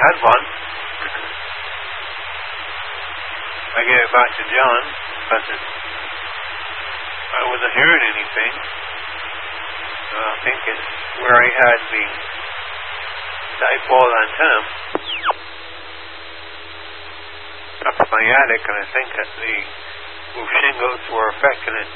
had one. I gave it back to John, but I wasn't hearing anything. I think it's where I had the dipole antenna up in my attic, and I think that the roof shingles were affecting it.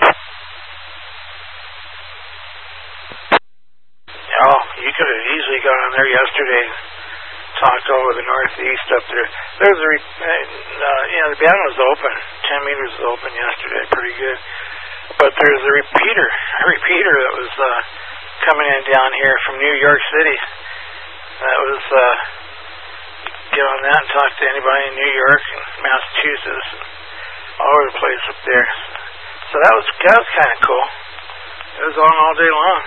Oh, you could have easily gone on there yesterday and talked over the northeast up there. There's the band was open. 10 meters was open yesterday, pretty good. But there's a repeater that was coming in down here from New York City. That was get on that and talk to anybody in New York and Massachusetts and all over the place up there. So that was kind of cool. It was on all day long.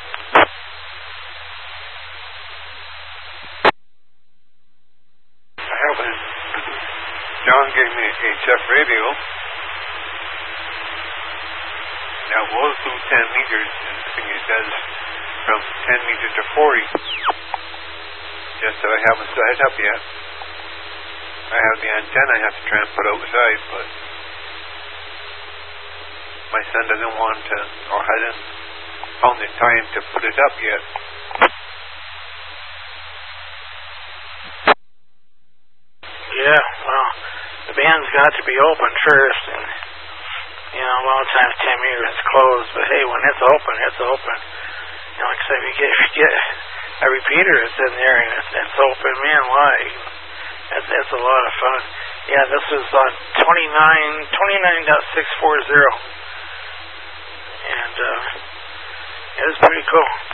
John gave me a HF radio. Now we'll do 10 meters, and I think it says from 10 meters to 40. Just that I haven't set it up yet. I have the antenna I have to try and put outside, but my son doesn't want to, or hasn't found the time to put it up yet. Yeah, well, the band's got to be open first, and a lot of times 10 meters is closed, but hey, when it's open, it's open. Like I said, if you get a repeater that's in there and it's open, man, why? That's a lot of fun. Yeah, this is on 29.640, and it was pretty cool.